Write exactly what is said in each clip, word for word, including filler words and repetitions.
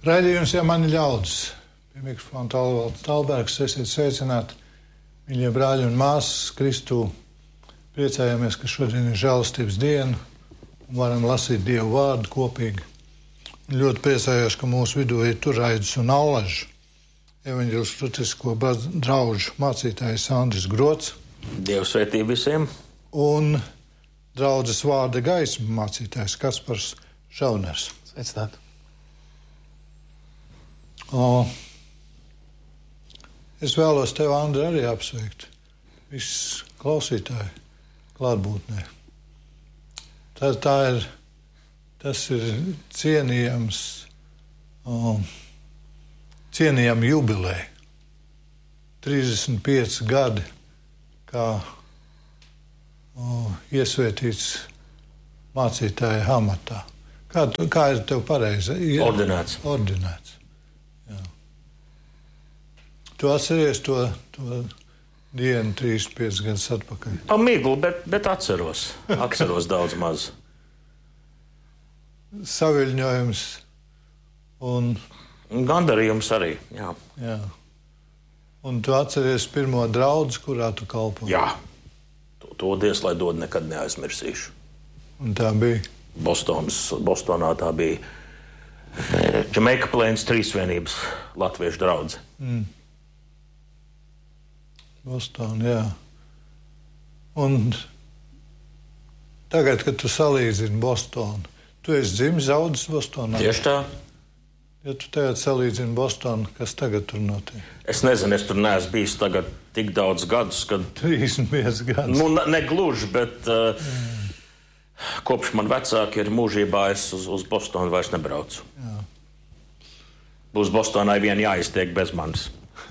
Raidījums, ja mani ļaudis. Pie mikrofona Talvalds Talbergs, esiet sveicināti, mīļie brāļi un māsas Kristū. Priecājamies, ka šodien ir žēlastības diena un varam lasīt Dievu vārdu kopīgi. Ļoti priecājos, ka mūsu vidū ir Turraidis un Allažs, evaņģelisko draugu mācītājs Andris Grots. Dievu svētību visiem. Un draudzes vārda gaisma mācītājs Kaspars Šauners. Sveicināt. O, es vēlos tevi, Andri, arī apsveikt. Viss klausītāji klātbūtnē. Tas, tā ir, tas ir cienījams, o, cienījama jubileja. trīsdesmit pieci gadi, kā o, iesvētīts mācītāja amatā. Kā, tu, kā ir tev pareizi? Ordinēts. Ordinēts. Jā. Tu atceries to, to dienu trīsdesmit piecus gadus atpakaļ? Pa miglu, bet, bet atceros. Atceros daudz maz. Saviļņojums un... Gandarījums arī, jā. Jā. Un tu atceries pirmo draudzi, kurā tu kalpoji? Jā. To, to Dievs, lai dod, nekad neaizmirsīšu. Un tā bija? Bostonas, Bostonā tā bija Jamaica Plains trīsvienības latviešu draudze. Mm. Bostonā, jā. Un tagad, kad tu salīdzini Bostonu, tu esi dzimis, audzis Bostonā? Tieši tā. Ja tu tagad salīdzini Bostonu, kas tagad tur notiek? Es nezinu, es tur neesmu bijis tagad tik daudz gadus, kad... trīsdesmit pieci gadus. Nu, ne, ne gluži, bet uh, mm. kopš man vecāki ir mūžībā, es uz, uz Bostonu vairs nebraucu. Jā. Būs Bostonai vien jāiztiek bez manis.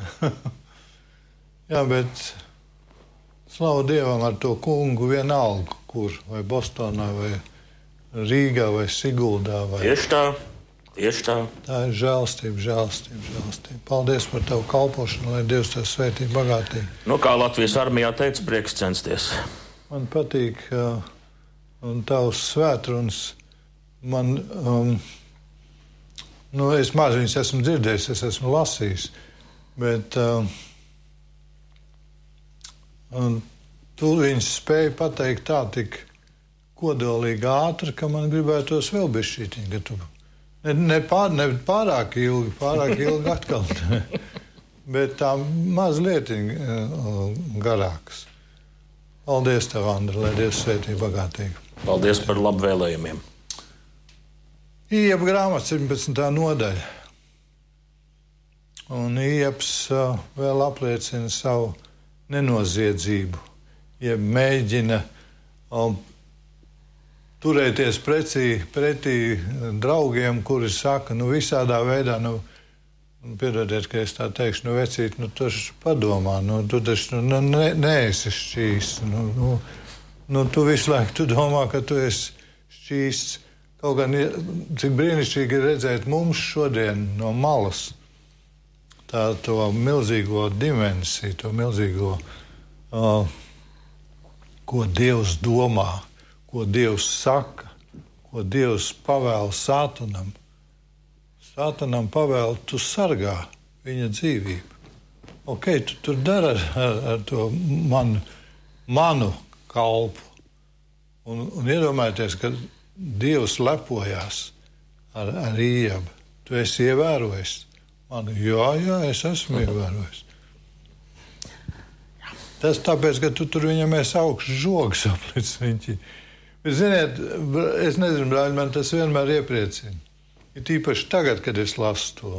Jā, bet slavu Dievam ar to kungu vienalga, kur, vai Bostonā, vai Rīgā, vai Siguldā. Vai... Tieši tā. Tieši tā. Tā ir žēlstība, žēlstība, žēlstība. Paldies par tavu kalpošanu, lai Dievs tev svētī bagātīgi. Nu, kā Latvijas armijā teica, prieks censties. Man patīk uh, un tavs svētruns. Man, um, nu, es maz viņus esmu dzirdējis, es esmu lasījis, bet uh, un tu viņus spēji pateikt tā tik kodolīgi ātri, ka man gribētos vēl bišķītiņ, ka tu Ne, ne, pār, ne pārāk ilgi, pārāk ilgi atkal, bet tā mazliet garāks. Paldies tev, Andri, lai Dievs svētī bagātīgi. Paldies par labu vēlējumiem. Iepa grāmata septiņpadsmitā nodaļa. Un Ieps uh, vēl apliecina savu nenoziedzību, jeb mēģina um, turēties pretī, pretī draugiem, kuri saka, nu visādā veidā, nu, piedodiet, ka es tā teikšu, nu vecīt, nu tu padomā, nu tu taču nu, ne, neesi šķīsts, nu, nu, nu tu visu laiku tu domā, ka tu esi šķīsts. Kaut gan, cik brīnišķīgi ir redzēt mums šodien no malas tā to milzīgo dimensiju, to milzīgo, uh, ko Dievs domā, ko Dievs saka, ko Dievs pavēl Sātanam. Sātanam pavēl, tu sargā viņa dzīvību. Ok, tu tur dari ar, ar, ar to manu, manu kalpu. Un, un iedomājieties, ka Dievs lepojās ar, ar Iebu. Tu esi ievērojis manu. Jā, jā, es esmu ievērojis. Tas tāpēc, ka tu tur viņam esi augšs žogs aplicis viņķi. Bet, ziniet, es nezinu, brāļi, man tas vienmēr iepriecina. Ir tīpaši tagad, kad es lasu to.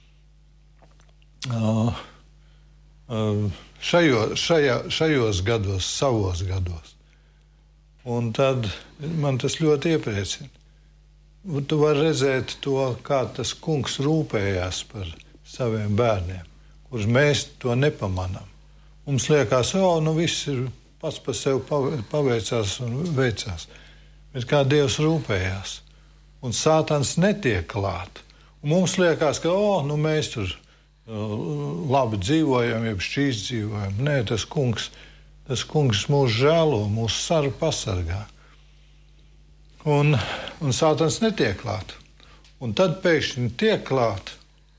Uh, uh, šajo, šajā, šajos gados, savos gados. Un tad man tas ļoti iepriecina. Un tu vari redzēt to, kā tas kungs rūpējās par saviem bērniem, kurus mēs to nepamanām. Mums liekas, o, nu viss ir pats par sevi paveicās un veicās. Bet kā Dievs rūpējās. Un Sātans netiek klāt. Un mums liekas, ka o, nu mēs tur uh, labi dzīvojam, jeb šķīst dzīvojam. Nē, tas kungs, tas kungs mūs žēlo, mūs sar pasargā. Un, un Sātans netiek klāt. Un tad pēkšņi tiek klāt,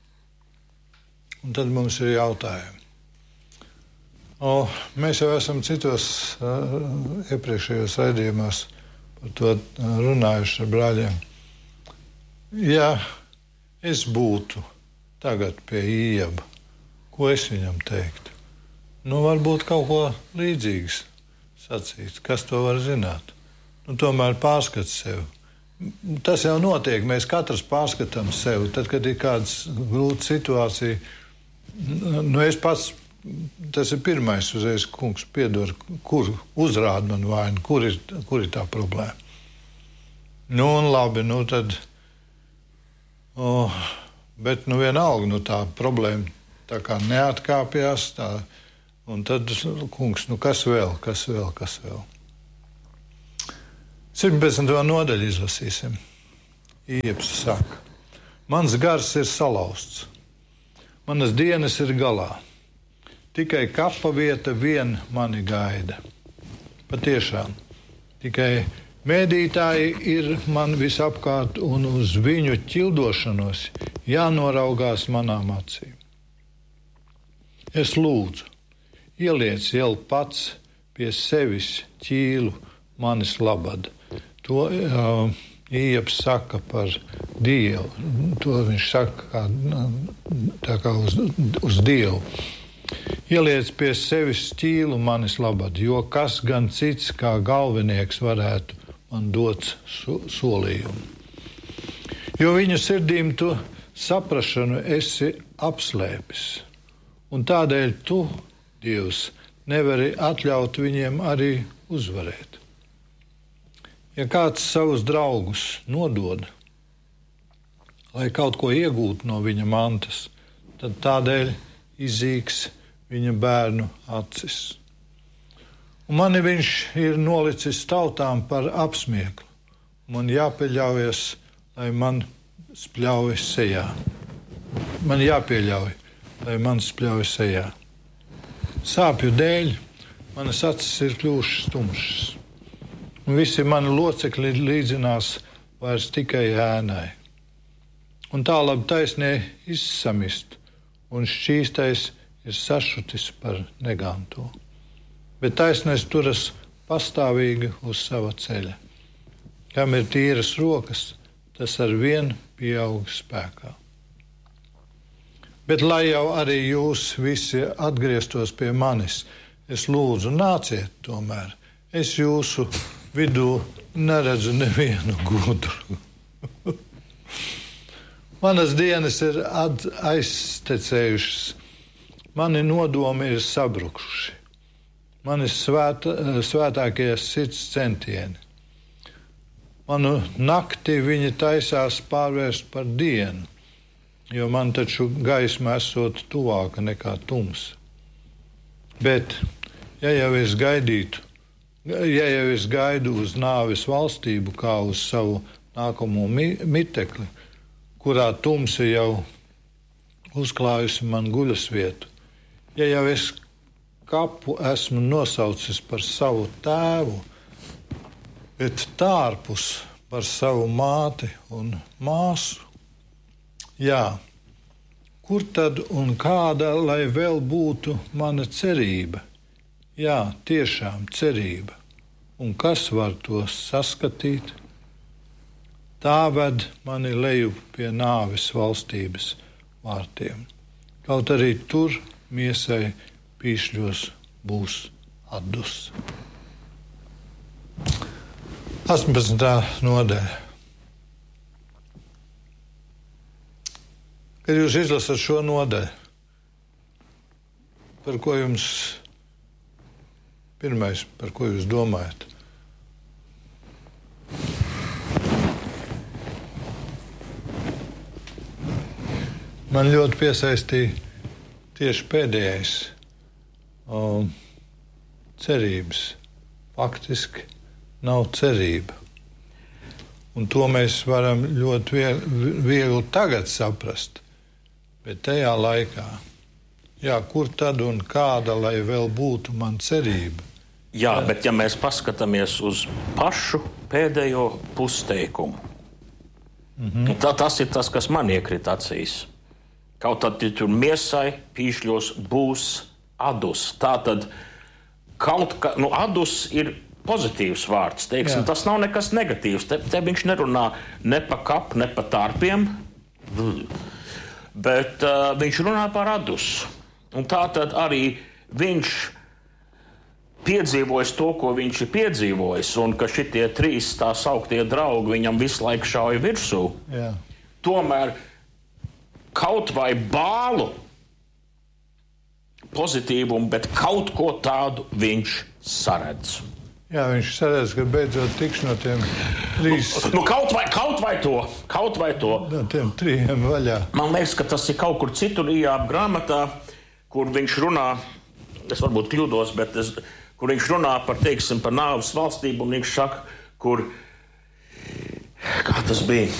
un tad mums ir jautājumi. O, mēs jau esam citos uh, iepriekšējos raidījumos par to runājuši ar brāļiem. Ja es būtu tagad pie Ījaba, ko es viņam teiktu? Nu, varbūt kaut ko līdzīgs sacīt. Kas to var zināt? Nu, tomēr pārskats sevi. Tas jau notiek. Mēs katrs pārskatām sevi. Tad, kad ir kāds grūta situācija, nu, es pats, tas ir pirmais uzreiz, kungs, piedod, kur uzrāda man vainu, kur ir, kur ir tā problēma. Nu, un labi, nu tad, oh, bet, nu, vienalga, nu, tā problēma tā kā neatkāpjās, tā, un tad, kungs, nu, kas vēl, kas vēl, kas vēl. septiņpadsmito nodaļu izlasīsim. Ījabs saka, mans gars ir salauzts, manas dienas ir galā, tikai kapa vieta vien mani gaida. Patiešām, tikai mēdītāji ir man visapkārt, un uz viņu ķildošanos jānoraugās manām acīm. Es lūdzu, ieliec jau pats pie sevis ķīlu manis labad. To uh, Ījabs saka par Dievu. To viņš saka kā, tā kā uz, uz Dievu. Ieliec pie sevis ķīlu manis labad, jo kas gan cits kā galvenieks varētu man dot so, solījumu. Jo viņu sirdīm tu saprašanu esi apslēpis. Un tādēļ tu, Dievs, nevari atļaut viņiem arī uzvarēt. Ja kāds savus draugus nodod, lai kaut ko iegūtu no viņa mantas, tad tādēļ izīgs viņa bērnu acis. Un mani viņš ir nolicis tautām par apsmieklu. Man jāpieļaujas, lai man spļauj sejā. Man jāpieļauj, lai man spļauj sejā. Sāpju dēļ manas acis ir kļuvušas tumšas. Un visi mani locekļi līdzinās vairs tikai ēnai. Un tā labi taisnie izsamist, un šķīstais ir sašutis par neganto. Bet taisnais turas pastāvīgi uz sava ceļa. Kam ir tīras rokas, tas ar vien pieaug spēkā. Bet lai jau arī jūs visi atgrieztos pie manis, es lūdzu, nāciet tomēr. Es jūsu vidū neredzu nevienu gudru. Manas dienas ir aiztecējušas, mani nodomi ir sabrukuši, mani svēt, svētākie sirds centieni. Manu nakti viņi taisās pārvērst par dienu, jo man taču gaisma esot tuvāka nekā tums. Bet, ja jau es gaidītu, ja jau es gaidu uz nāves valstību kā uz savu nākamo mitekli, kurā tumsa jau uzklājusi man guļas vietu, ja jau es kapu esmu nosaucis par savu tēvu, bet tārpus par savu māti un māsu, jā, kur tad un kāda, lai vēl būtu mana cerība? Jā, tiešām cerība. Un kas var to saskatīt? Tā ved mani leju pie nāves valstības vārtiem. Kaut arī tur miesai pīšļos būs atdus. astoņpadsmitā nodaļa. Kad jūs izlasat šo nodaļu, par ko jums pirmais, par ko jūs domājat? Man ļoti piesaistīja tieši pēdējais um, cerības. Faktiski nav cerība. Un to mēs varam ļoti viegli tagad saprast. Bet tajā laikā, jā, kur tad un kāda, lai vēl būtu man cerība? Jā, bet ja mēs paskatāmies uz pašu pēdējo pusteikumu, Mm-hmm. Tā, tas ir tas, kas man iekrīt acīs. Kaut tad ja tur miesai pīšļos būs adus. Tātad kaut kā, nu adus ir pozitīvs vārds, teiksim, tas nav nekas negatīvs. Te, te viņš nerunā ne pa kapu, ne pa tārpiem, bet uh, viņš runā par adus. Un tātad arī viņš piedzīvojis to, ko viņš ir piedzīvojis, un ka šitie trīs tā sauktie draugi viņam visu laiku šauja virsū. Jā. Tomēr kaut vai bālu pozitīvumu, bet kaut ko tādu viņš saredz. Jā, viņš saredz, ka beidzot tiks no tiem trīs... Nu, nu kaut, vai, kaut vai to, kaut vai to. No tiem trījiem vaļā. Man liekas, ka tas ir kaut kur citur Ījāba grāmatā, kur viņš runā, es varbūt kļūdos, bet es, kur viņš runā par, teiksim, par nāves valstību, un viņš saka, kur, kā tas bija,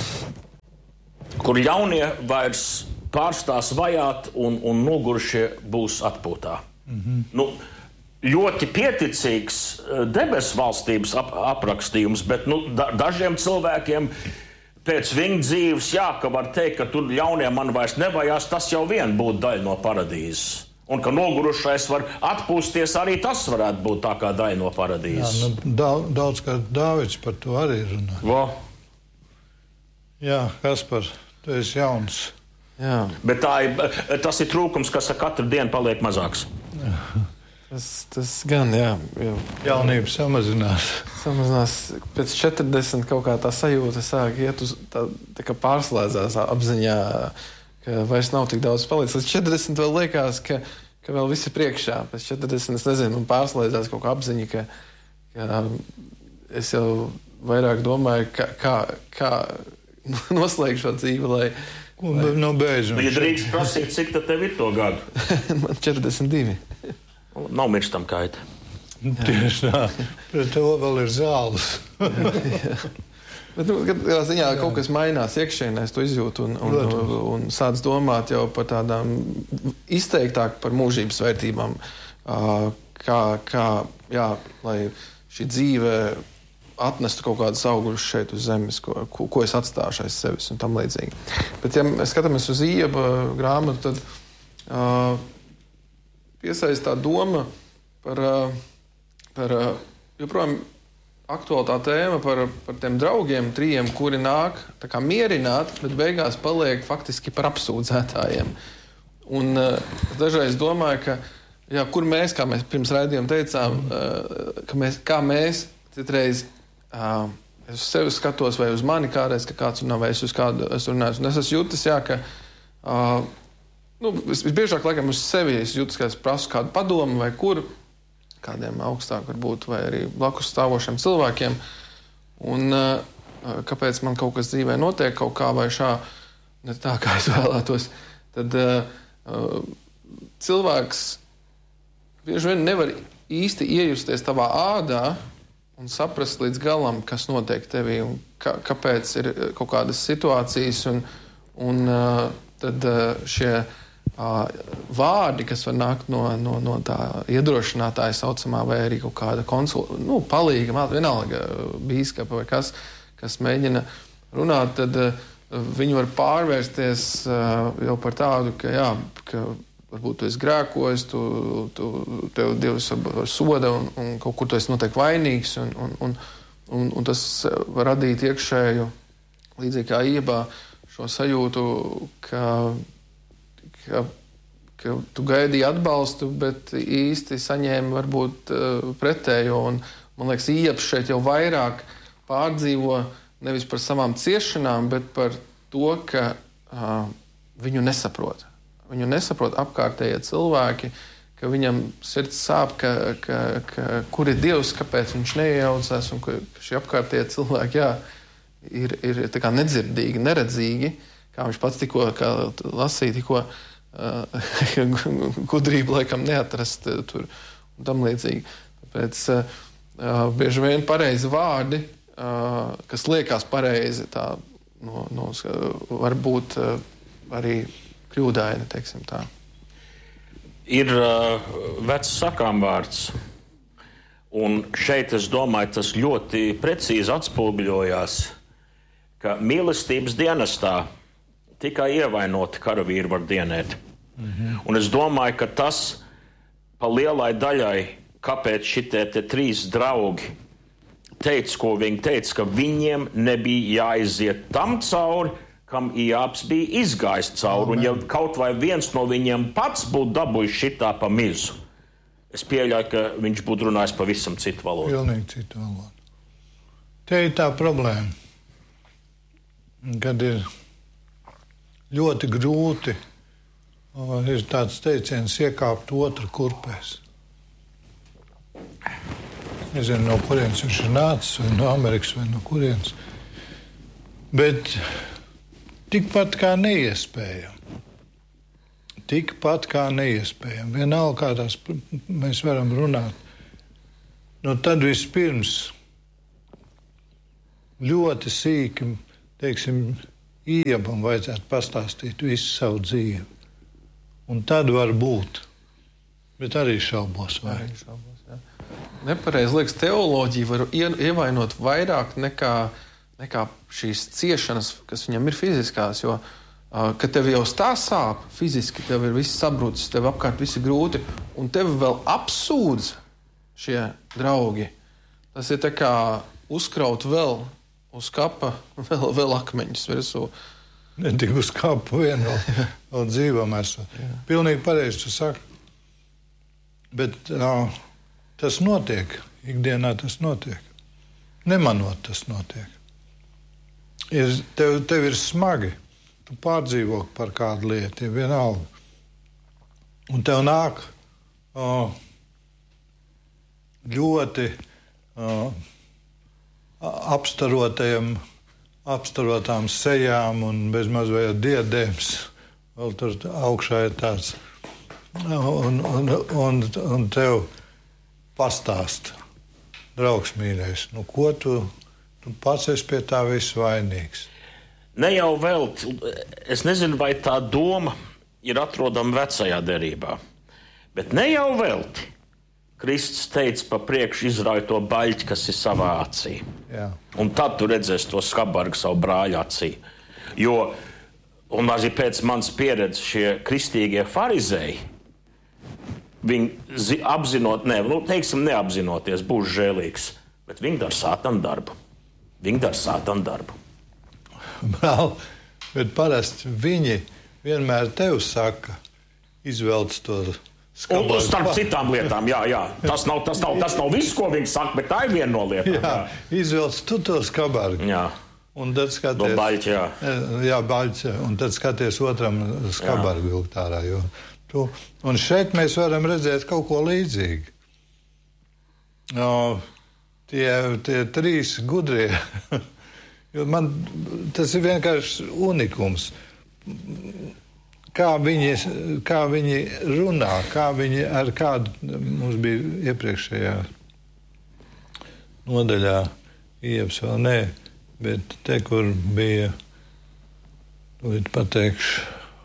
kur ļaunie vairs pārstās vajāt un, un nogurušie būs atpūtā. Mm-hmm. Nu, ļoti pieticīgs debesu valstības ap, aprakstījums, bet nu, da, dažiem cilvēkiem pēc viņa dzīves, jā, ka var teikt, ka tur ļauniem man vairs nevajās, tas jau vien būtu daļa no paradīzes. Un ka nogurušais var atpūsties, arī tas varētu būt tā kā daļa no paradīzes. Jā, nu, daudz, daudz kā Dāvids par to arī runā. Vo. Jā, Kaspar, tu esi jauns. Jā. Bet tā ir, tas ir trūkums, kas ar katru dienu paliek mazāks. Jā. Tas, tas gan, jā. Jau. Jaunība samazinās. Samazinās. Pēc četrdesmit kaut kā tā sajūta sāk iet uz, tā, tā kā pārslēdzās apziņā, ka vairs nav tik daudz palicis. Līdz četrdesmit vēl liekas, ka, ka vēl viss ir priekšā. Pēc četrdesmit, es nezinu, man pārslēdzās kaut kā apziņa, ka, ka es jau vairāk domāju, kā, kā, kā noslēgt šo dzīvi, lai... Ko lai... no beidzam? Ja drīkst prasīt, cik tad tev ir to gadu? Man četrdesmit divi. Nav mirstam kaita. Tieši tā. Pret to vēl ir zāles. Bet, nu, kad ziņā jā. Kaut kas mainās iekšēnē, es to izjūtu un, un, un, un sāc domāt jau par tādām izteiktāk par mūžības vērtībām, kā, kā jā, lai šī dzīve atnestu kaut kādus augurus šeit uz zemes, ko, ko, ko es atstāšu aiz sevis un tam līdzīgi. Bet, ja mēs skatāmies uz Ījāba grāmatu, tad uh, piesaist tā doma par, uh, par uh, joprojām aktuāli tā tēma par, par tiem draugiem, trījiem, kuri nāk tā kā mierināt, bet beigās paliek faktiski par apsūdzētājiem. Un uh, dažreiz domāju, ka, jā, kur mēs, kā mēs pirms raidījuma teicām, uh, ka mēs, kā mēs citreiz Uh, es uz sevi skatos, vai uz mani kādreiz, ka kāds runā, vai es uz kādu esmu runājis. Un es esmu jūtis, jā, ka uh, nu, visbiežāk, laikam, uz sevi es jūtas, ka es prasu kādu padomu vai kuru, kādiem augstāk varbūt, vai arī blakus stāvošiem cilvēkiem. Un uh, kāpēc man kaut kas dzīvē notiek kaut kā vai šā, ne tā, kā es vēlētos, tad uh, uh, cilvēks bieži vien nevar īsti iejusties tavā ādā, un saprast līdz galam, kas notiek tevī un kā, kāpēc ir kaut kādas situācijas. Un, un uh, tad uh, šie uh, vārdi, kas var nākt no, no, no tā iedrošinātāja saucamā vai arī kaut kāda konsulta, nu, palīga, vienalga bīskapa vai kas, kas mēģina runāt, tad uh, viņi var pārvērsties uh, jau par tādu, ka jā, ka varbūt tu esi grēkojis, tu, tu, tev Dievs var soda un, un kaut kur tu esi noteikti vainīgs. Un, un, un, un, un tas var radīt iekšēju, līdzīgi kā Ījābā, šo sajūtu, ka, ka, ka tu gaidīji atbalstu, bet īsti saņēmi varbūt pretējo. Un, man liekas, Ījābs šeit jau vairāk pārdzīvo nevis par savām ciešanām, bet par to, ka uh, viņu nesaprot. Viņu nesaprot apkārtējie cilvēki, ka viņam sirds sāp, ka, ka, ka, kur ir Dievs, kāpēc viņš neiejaucās, un ka šie apkārtējie cilvēki jā, ir, ir tā kā nedzirdīgi, neredzīgi, kā viņš pats tikko lasīja, tikko uh, gudrību laikam neatrast tur un tam līdzīgi. Tāpēc uh, bieži vien pareizi vārdi, uh, kas liekas pareizi, tā no, no, var būt uh, arī kļūdaini, teiksim tā. Ir uh, vecs sakāmvārds, un šeit, es domāju, tas ļoti precīzi atspoguļojās, ka mīlestības dienestā tikai ievainoti karavīri var dienēt. Mm-hmm. Un es domāju, ka tas pa lielai daļai, kāpēc šitie te trīs draugi teica, ko viņi teica, ka viņiem nebija jāiziet tam cauri, kam Ijābs bija izgājis cauri. Un ja kaut vai viens no viņiem pats būtu dabūjis šitā pa mizu, es pieļauju, ka viņš būtu runājis pavisam citu valodu. Pilnīgi citu valodu. Te ir tā problēma, kad ir ļoti grūti, ir tāds teiciens, iekāpt otru kurpēs. Nezinu, no kurienes viņš ir nācis, vai no Amerikas, vai no kurienes. Bet tikpat kā neiespējami. Tikpat kā neiespējami. Vienalga, kā tās mēs varam runāt. Nu, tad vispirms ļoti sīki, teiksim, Ijabam vajadzētu pastāstīt visu savu dzīvi. Un tad var būt. Bet arī šaubos vai. Arī šaubos, jā. Nepareizi liekas, teoloģija var ievainot vairāk nekā, nekā šīs ciešanas, kas viņam ir fiziskās, jo, uh, kad tev jau tā sāp fiziski, tev ir viss sabrūcis, tev apkārt viss ir grūti, un tev vēl apsūdz šie draugi. Tas ir tā kā uzkraut vēl uz kapa vēl, vēl akmeņus virsū. Ne tik uz kapu vienu vēl, vēl dzīvam esot. Pilnīgi pareizi tu saki. Bet uh, tas notiek. Ikdienā tas notiek. Nemanot tas notiek. Ir, tev, tev ir smagi. Tu pārdzīvo par kādu lietu, ja vienalga. Un tev nāk uh, ļoti uh, apstarotajam, apstarotām sejām un bezmaz vai diadēms. Vēl tur augšā ir tāds. Un, un, un, un tev pastāst, draugs mīļais, nu ko tu, tu pats esi pie tā visu vainīgs? Ne jau vēl, es nezinu, vai tā doma ir atrodama vecajā derībā, bet ne jau velti. Kristus teica pa priekšu izrauj to baļķi, kas ir savā acī. Jā. Un tad tu redzēsi to skabargu savu brāļu acī. Jo, un arī pēc manas pieredzes šie kristīgie farizēji, viņi zi, apzinot, ne, nu, teiksim, neapzinoties, būs žēlīgs, bet viņi dara sātana darbu. Viņi dara sātana darbu. Brāl, bet parasti viņi vienmēr tev saka, izvelc to skabargu. Un starp citām lietām, jā, jā. Tas nav, tas nav, tas nav viss, ko viņi saka, bet tā ir viena no lietām. Jā, izvelc tu to skabargu. Jā. Un tad skaties... No baļķa, jā. Jā, baļķa. Un tad skaties otram skabargu vilkt ārā, jo tu... Un šeit mēs varam redzēt kaut ko līdzīgu. No, tie, tie trīs gudrie... jo man tas ir vienkārši unikums. Kā viņi, kā viņi runā, kā viņi ar kādu, mums bija iepriekšējā nodaļā, Ijabs vēl nē, bet te, kur bija, tūlīt pateikšu,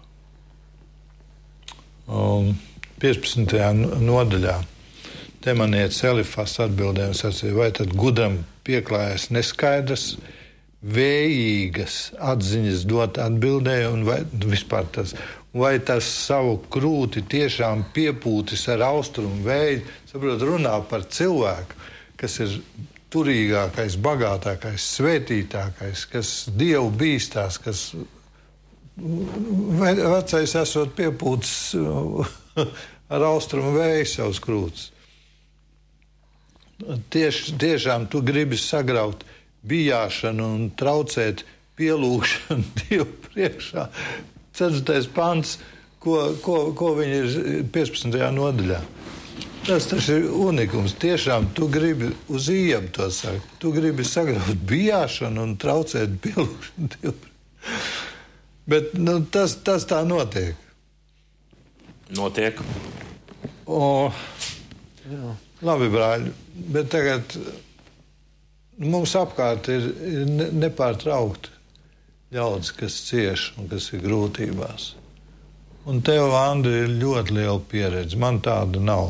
um, piecpadsmitajā nodaļā, te manietis Elifas atbildēja un sacīja, vai tad gudram pieklājas neskaidrs, vējīgas atziņas dot atbildēja, un vai, vispār tas, vai tas savu krūti tiešām piepūtis ar austrumu vēju, saprot, runā par cilvēku, kas ir turīgākais, bagātākais, svētītākais, kas Dievu bīstās, kas vecais esot piepūtis ar austrumu vēju savus krūtis. Tieši, tiešām tu gribi sagraut bijāšanu un traucēt pielūgšanu Dievu priekšā. Ceturtais pants, ko, ko, ko viņi ir piecpadsmitajā nodaļā. Tas taču ir unikums. Tiešām tu gribi uz Ijabu to sakt. Tu gribi sagraut bijāšanu un traucēt pielūgšanu Dievu priekšā. Bet nu, tas, tas tā notiek. Notiek. O, jā. Labi, brāļi, bet tagad... Mums apkārt ir, ir nepārtraukti ļaudis, kas cieš un kas ir grūtībās. Un tev, Andri, ir ļoti liela pieredze. Man tāda nav.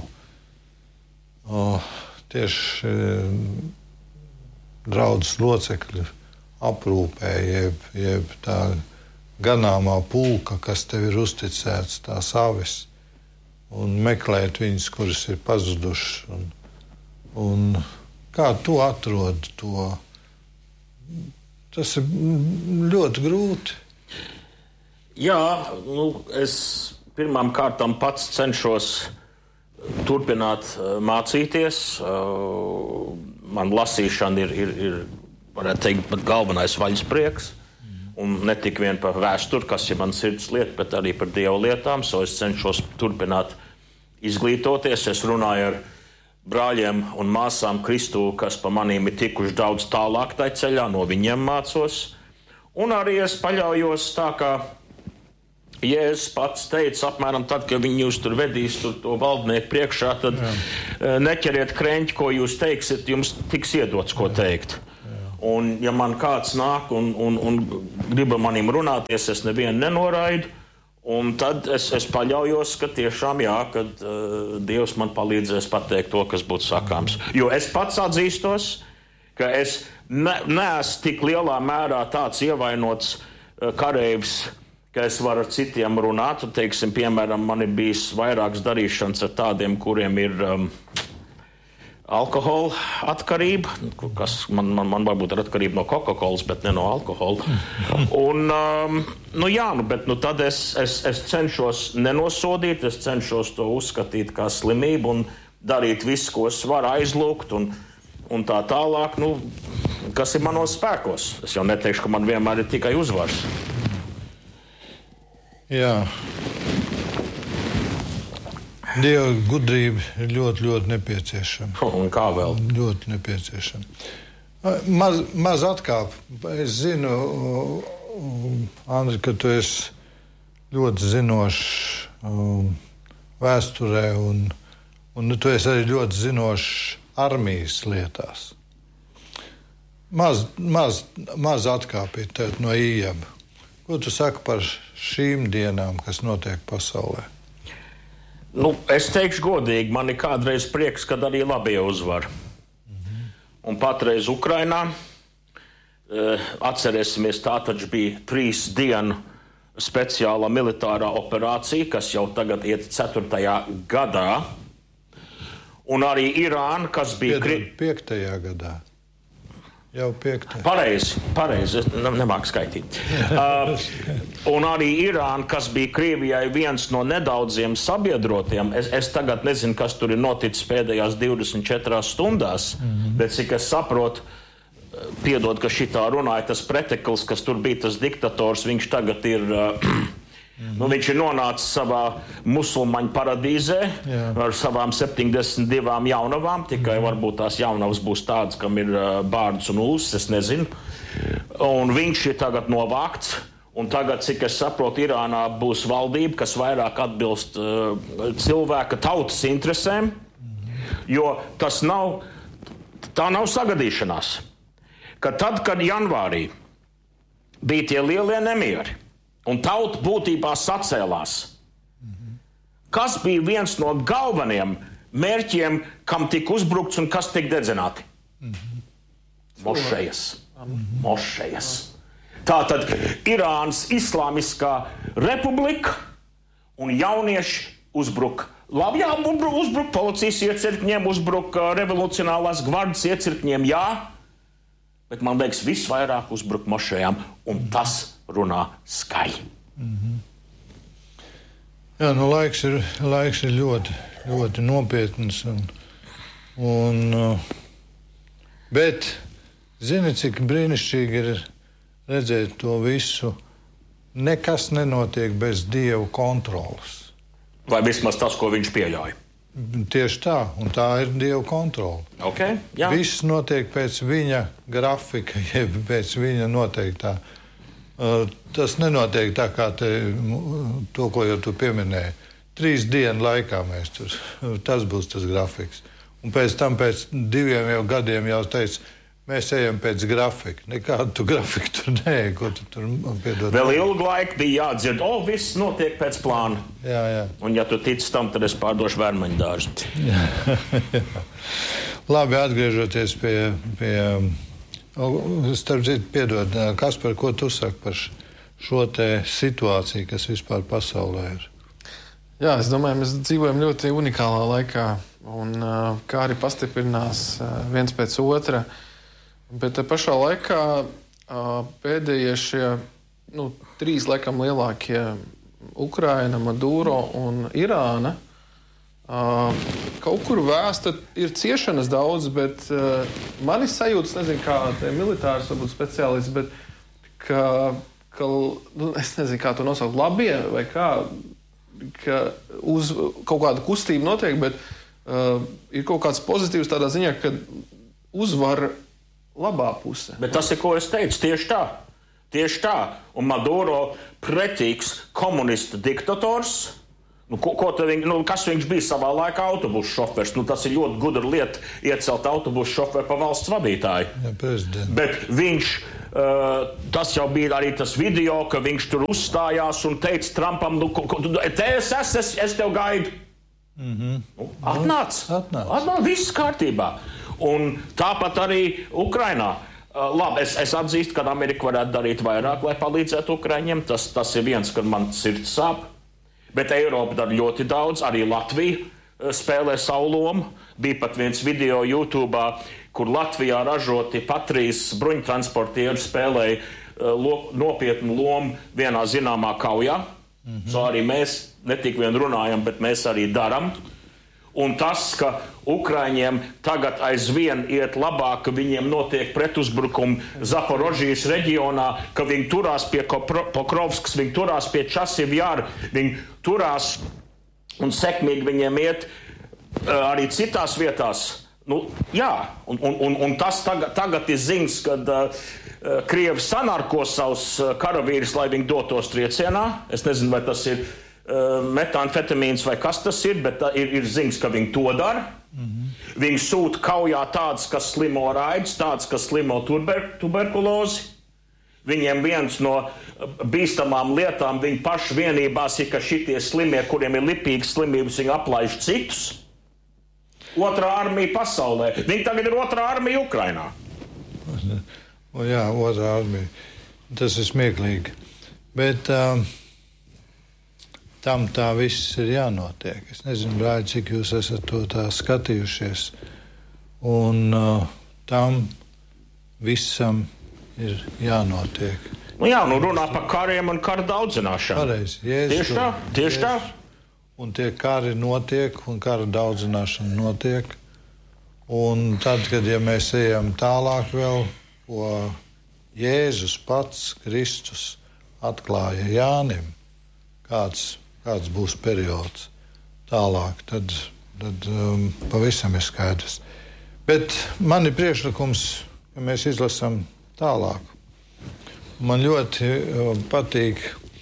O, tieši draudzes locekļi aprūpē, jeb, jeb tā ganāmā pulka, kas tev ir uzticēts, tās avis, un meklēt viņus, kuras ir pazudušas. Un, un kā tu atrod to? Tas ir ļoti grūti. Jā, nu, es pirmām kārtām pats cenšos turpināt uh, mācīties. Uh, man lasīšana ir, ir, ir varētu teikt, pat galvenais vaļasprieks. Mm. Un ne tik vien par vēsturi, kas ir man sirds lieta, bet arī par Dieva lietām. So es cenšos turpināt izglītoties. Es runāju ar brāļiem un māsām Kristū, kas pa manīm ir tikuši daudz tālāk tai ceļā, no viņiem mācos. Un arī es paļaujos tā, kā Jēzus pats teica, apmēram tad, kad viņi jūs tur vedīs tur to valdnieku priekšā, tad Jā. neķeriet kreņķi, ko jūs teiksiet, jums tiks iedots, ko teikt. Jā. Un ja man kāds nāk un, un, un griba manim runāties, es nevienu nenoraidu, un tad es, es paļaujos, ka tiešām jā, kad uh, Dievs man palīdzēs pateikt to, kas būtu sakāms. Jo es pats atzīstos, ka es ne, neesmu tik lielā mērā tāds ievainots uh, kareivs, ka es varu ar citiem runāt. Teiksim, piemēram, man ir bijis vairākas darīšanas ar tādiem, kuriem ir um, alkohola atkarība, kas man, man, man varbūt ir atkarība no Coca-Colas, bet ne no alkohola. Un, um, nu jā, nu, bet nu, tad es, es, es cenšos nenosodīt, es cenšos to uzskatīt kā slimību un darīt visu, ko es varu aizlūgt un, un tā tālāk, nu, kas ir manos spēkos. Es jau neteikšu, ka man vienmēr ir tikai uzvars. Jā. Dieva gudrība ir ļoti, ļoti nepieciešama. Un kā vēl? Ļoti nepieciešama. Maz, maz atkāp. Es zinu, Andri, ka tu esi ļoti zinošs um, vēsturē un, un tu esi arī ļoti zinošs armijas lietās. Maz, maz, maz atkāpīt no ījaba. Ko tu saki par šīm dienām, kas notiek pasaulē? Nu, es teikšu godīgi, man ir kādreiz prieks, kad arī labie uzvar. Mm-hmm. Un patreiz Ukrainā, uh, atcerēsimies, tā taču bija trīs dienu speciālā militārā operācija, kas jau tagad iet ceturtajā gadā. Un arī Irāna, kas bija... Piedod, piektajā gadā. Jau piektajā. Pareizi, pareizi, es ne, nemāku skaitīt. uh, un arī Irāna, kas bija Krievijai viens no nedaudziem sabiedrotiem, es, es tagad nezinu, kas tur ir noticis pēdējās divdesmit četrās stundās, mm-hmm. bet cik es saprotu, piedod, ka šitā runāja tas pretekls, kas tur bija tas diktators, viņš tagad ir... Uh, Mm-hmm. Nu, viņš ir nonācis savā musulmaņu paradīzē Jā. ar savām septiņdesmit divām jaunavām, tikai mm-hmm. varbūt tās jaunavas būs tādas, kam ir uh, bārds un ulus, es nezinu. Un viņš ir tagad novākts, un tagad, cik es saprotu, Irānā būs valdība, kas vairāk atbilst uh, cilvēka tautas interesēm, mm-hmm. jo tas nav, tā nav sagadīšanās. Ka tad, kad janvārī bija tie lielie nemieri, un tauta būtībā sacēlās. Mm-hmm. Kas bija viens no galvenajiem mērķiem, kam tika uzbrukts un kas tika dedzināti? Mm-hmm. Mošejas. Mm-hmm. Mošejas. Tātad Irānas Islāmiskā republika un jaunieši uzbruka. Labi, jā, uzbruka policijas iecirkņiem, uzbruka revolucionālās gvardas iecirkņiem, jā, bet man liekas, visvairāk uzbruka mošejām, un tas runā skaļi. Mm-hmm. Jā, nu laiks ir, laiks ir ļoti, ļoti nopietns. Un, un, bet zini, cik brīnišķīgi ir redzēt to visu. Nekas nenotiek bez Dieva kontrolas. Vai vismaz tas, ko viņš pieļauj? Tieši tā, un tā ir Dieva kontrola. Okay, jā. Viss notiek pēc viņa grafika, jeb pēc viņa noteiktā. Uh, tas nenotiek tā, kā te, to, ko jau tu pieminēji. Trīs dienu laikā mēs tur, tas būs tas grafiks. Un pēc tam, pēc diviem jau gadiem jau teica, mēs ejam pēc grafika. Nekādu tu grafiku tur neej, ko tu tur piedod. Vēl ilgu laiku bija jādzird, o, viss notiek pēc plāna. Jā, jā. Un ja tu tici tam, tad es pārdošu vērmeņu dārzu. Labi, atgriežoties pie, pie Starp citu, piedod, Kaspar, ko tu saki par šo te situāciju, kas vispār pasaulē ir? Jā, es domāju, mēs dzīvojam ļoti unikālā laikā, un uh, kā arī pastiprinās uh, viens pēc otra. Bet uh, pašā laikā uh, pēdējie šie nu, trīs laikam lielākie Ukraina, Maduro un Irāna uh, kaut kur vēsta ir ciešanas daudz, bet uh, mani sajūtas, nezinu, kā te militārs, varbūt speciālists, bet ka, ka nu, es nezinu, kā to nosaukt, labie vai kā, ka uz kaut kāda kustība notiek, bet uh, ir kaut kāds pozitīvs tādā ziņā, ka uzvar labā puse. Bet tas ir, ko es teicu, tieši tā. Tieši tā. Un Maduro pretīgs komunista diktators. Nu, ko, ko viņ, nu, kas viņš bija savā laikā autobusu šofers? Nu, tas ir ļoti gudra lieta iecelt autobusu šoferu pa valsts vadītāju. Jā, prezidents. Bet viņš... Uh, tas jau bija arī tas video, ka viņš tur uzstājās un teica Trumpam, nu, ko, ko, te es esmu, es, es tev gaidu. Mm-hmm. Nu, atnāc. Atnāc. Atnāc, viss kārtībā. Un tāpat arī Ukrainā. Uh, labi, es, es atzīstu, ka Amerika varētu darīt vairāk, lai palīdzētu Ukraiņiem. Tas, tas ir viens, kad man sirds sāp. Bet Eiropa dara ļoti daudz, arī Latvija uh, spēlē savu lomu. Bija pat viens video YouTube'ā, kur Latvijā ražoti Patrijas bruņtransportieri spēlēja uh, lo, nopietnu lomu vienā zināmā kaujā. Mm-hmm. So arī mēs ne tik vien runājam, bet mēs arī daram. Un tas, ka Ukraiņiem tagad aizvien iet labāk, ka viņiem notiek pretuzbrukumi Zaporožijas reģionā, ka viņi turās pie Pokrovskas, viņi turās pie Časivjāra, viņi turās un sekmīgi viņiem iet uh, arī citās vietās. Nu, jā, un, un, un tas tagad, tagad ir ziņas, kad uh, Krievi sanarko savus karavīrus, lai viņi dotos triecienā. Es nezinu, vai tas ir uh, metamfetamīns vai kas tas ir, bet uh, ir, ir ziņas, ka viņi to dara. Mm-hmm. Viņi sūta kaujā tādus, kas slimo raidus, tādus, kas slimo tuber, tuberkulozi. Viņiem viens no bīstamām lietām viņi paši vienībās ir, ka šitie slimie, kuriem ir lipīgas slimības, viņi aplaiž citus. Otrā armija pasaulē. Viņi tagad ir otrā armija Ukrainā. O, jā, otrā armija. Tas ir smieklīgi. Bet um, tam tā viss ir jānotiek. Es nezinu, brāļi, cik jūs esat to tā skatījušies. Un uh, tam visam ir jānotiek. Nu jā, nu runā par kariem un karu daudzināšanu. Pareizi. Jēzus, tieši tā, tieši tā. Un tie kari notiek, un kara daudzināšana notiek. Un tad, kad ja mēs ejam tālāk vēl, ko Jēzus pats, Kristus, atklāja Jānim, kāds, kāds būs periods tālāk, tad, tad um, pavisam ir skaidrs. Bet man ir priekšlikums, ka mēs izlasām tālāk. Man ļoti uh, patīk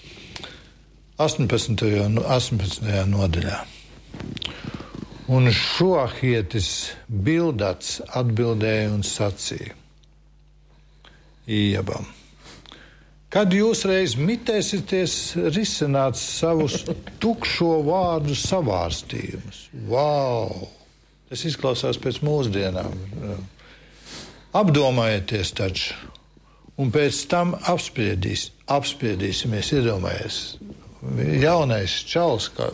astoņpadsmitajā nodaļā. Un Šoahietis Bildats atbildēja un sacīja Ijabam: kad jūs reiz mitēsieties risināt savus tukšo vārdu savārstījumus? Vau! Tas izklausās pēc mūsdienām. Apdomājieties taču, un pēc tam apspriedīs, apspriedīsimies, iedomājies. Jaunais čalis kā,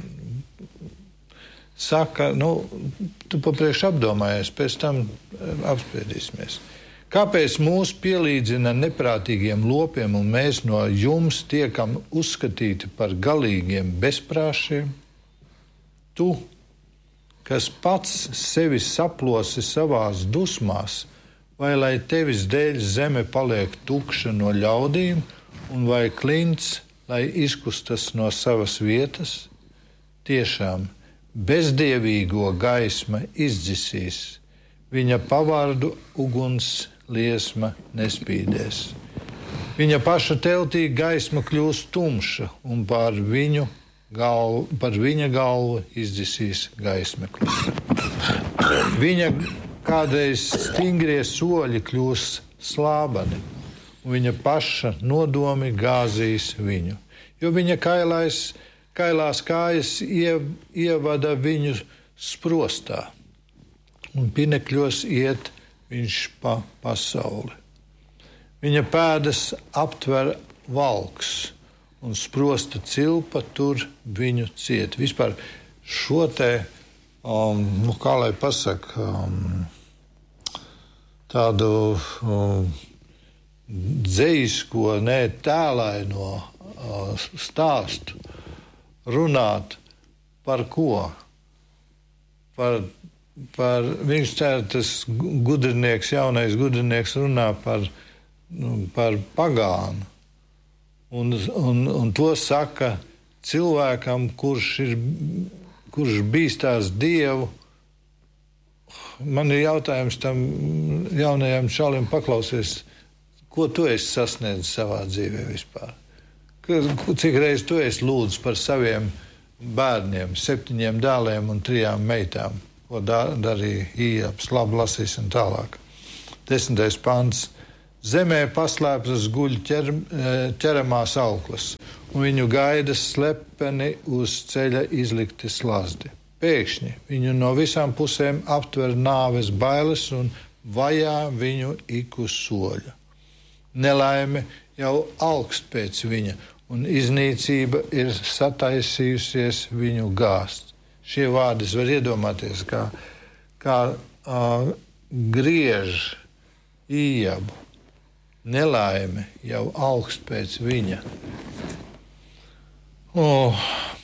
saka, nu, tu papriekš apdomājies, pēc tam apspriedīsimies. Kāpēc mūs pielīdzina neprātīgiem lopiem un mēs no jums tiekam uzskatīti par galīgiem bezprāšiem? Tu, kas pats sevi saplosi savās dusmās, vai lai tevis dēļ zeme paliek tukša no ļaudīm, un vai klints, lai izkustas no savas vietas? Tiešām, bezdievīgo gaisma izdzisīs, viņa pavārdu uguns liesma nespīdēs. Viņa paša teltī gaisma kļūs tumša, un pār viņu galvu, par viņa galvu izdzisīs gaismeklis. Viņa kādreiz stingrie soļi kļūs slābani, un viņa paša nodomi gāzīs viņu, jo viņa kailais, kailās kājas ie, ievada viņu sprostā, un pinekļos iet viņš pa pasauli. Viņa pēdas aptver valks, un sprosta cilpa tur viņu ciet. Vispār šo te, um, nu, kā lai pasaka, um, tādu um, dzejisko, ne tēlaino uh, stāstu runāt par ko? Par, par, viņš cer, tas gudrinieks, jaunais gudrinieks runā par, nu, par pagānu. Un, un, un to saka cilvēkam, kurš ir, kurš bīstās Dievu. Man ir jautājums tam jaunajam čalim, paklausies, ko tu esi sasniedzis savā dzīvē vispār? Cik reiz tu esi lūdzis par saviem bērniem, septiņiem dēliem un trijām meitām, ko da, darīja Ījabs, labi lasīsim tālāk. Desmitais pants. Zemē paslēptas guļ ķer, ķeramās auklas, un viņu gaidas slepeni uz ceļa izlikti slazdi. Pēkšņi viņu no visām pusēm aptver nāves bailes un vajā viņu ik uz soļa. Nelaime jau augst pēc viņa, un iznīcība ir sataisījusies viņu gāzt. Šie vārdi var iedomāties, kā, kā uh, griež Ījabu. Nelaime jau augst pēc viņa. Oh,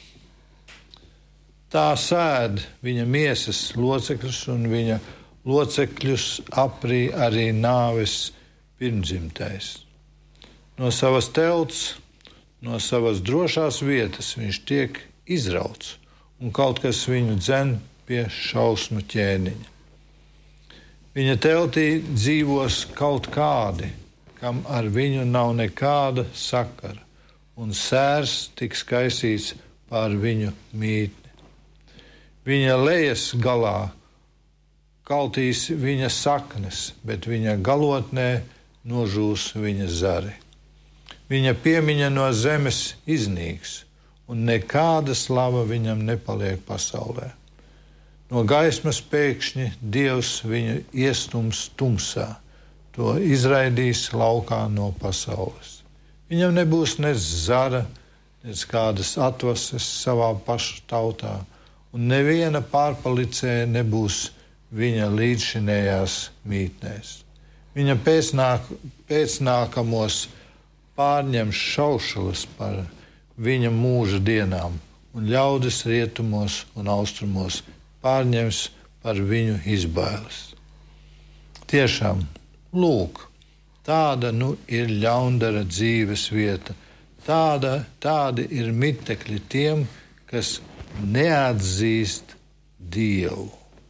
tā sēd viņa miesas locekļus, un viņa locekļus aprī arī nāves pirmdzimtais. No savas telts, no savas drošās vietas viņš tiek izrauts, un kaut kas viņu dzen pie šausmu ķēniņa. Viņa teltī dzīvos kaut kādi, kam ar viņu nav nekāda sakara, un sērs tiks kaisīts pār viņu mītni. Viņa lejas galā kaltīs viņa saknes, bet viņa galotnē nožūs viņa zari. Viņa piemiņa no zemes iznīks, un nekāda slava viņam nepaliek pasaulē. No gaismas pēkšņi Dievs viņu iestums tumsā, to izraidīs laukā no pasaules. Viņam nebūs nec zara, nec kādas atvases savā pašu tautā, un neviena pārpalicēja nebūs viņa līdzšinējās mītnēs. Viņa pēcnāk, pēcnākamos pārņems šaušalas par viņa mūža dienām, un ļaudis rietumos un austrumos pārņems par viņu izbailes. Tiešām, lūk, tāda nu ir ļaundara dzīves vieta. Tāda, tādi ir mitekļi tiem, kas neatzīst Dievu.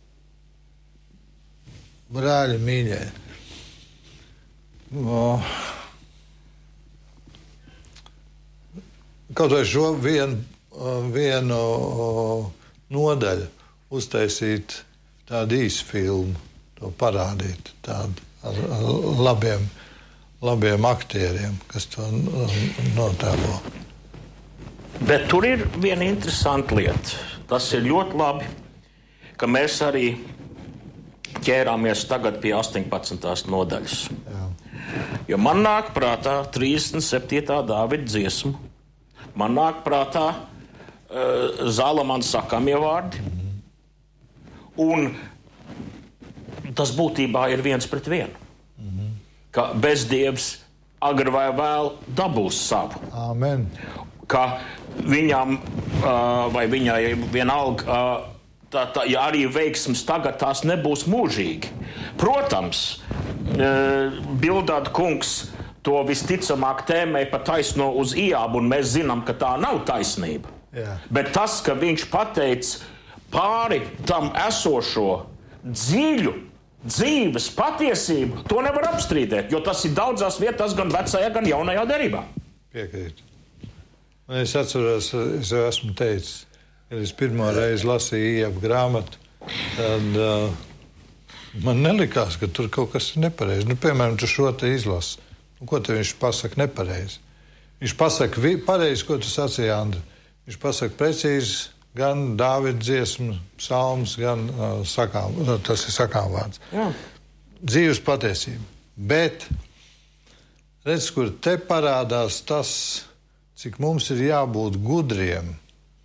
Brāļi mīļie, oh, kaut vai šo vienu, vienu nodaļu uztaisīt tādu īsu filmu, to parādīt tādu ar, ar labiem, labiem aktieriem, kas to notēlo. Bet tur ir viena interesanta lieta. Tas ir ļoti labi, ka mēs arī ķērāmies tagad pie astoņpadsmitās nodaļas. Jā. Jo man nāk prātā trīsdesmit septītā Dāvida dziesma, man nāk prātā uh, Zalamana sakamie vārdi, mm-hmm. un tas būtībā ir viens pret vienu. Mm-hmm. Ka bezdievs agri vai vēl dabūs savu. Amen. Ka viņam uh, vai viņai vienalga, uh, tā, tā, ja arī veiksmes tagad tās nebūs mūžīgi. Protams, uh, Bildad kungs to visticamāk tēmē pa taisno uz Ījābu, un mēs zinām, ka tā nav taisnība. Jā. Bet tas, ka viņš pateica pāri tam esošo dziļu dzīves patiesību, to nevar apstrīdēt, jo tas ir daudzās vietās gan vecajā, gan jaunajā derībā. Piekrīt. Un es atceros, es jau esmu teicis, kad es pirmo reizi lasīju Ījābu grāmatu, tad uh, man nelikās, ka tur kaut kas ir nepareizi. Nu, piemēram, tu šo te izlasi. Nu, ko te viņš pasaka nepareizi? Viņš pasaka vi, pareizi, ko tu sacīji, Andri. Viņš pasaka precīzi, gan Dāvida dziesmu, psalms, gan uh, sakām, tas ir sakām vārds. Jā. dzīves patiesība. Bet, redz, kur te parādās tas, cik mums ir jābūt gudriem,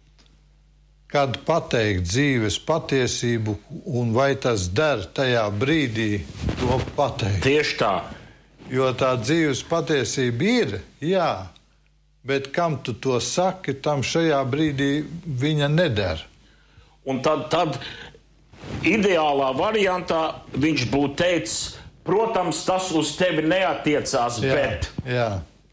kad pateikt dzīves patiesību un vai tas der tajā brīdī to pateikt. Tieši tā. Jo tā dzīves patiesība ir, jā, bet kam tu to saki, tam šajā brīdī viņa neder. Un tad, tad ideālā variantā viņš būtu teicis, protams, tas uz tevi neatiecās, Jā, bet... jā.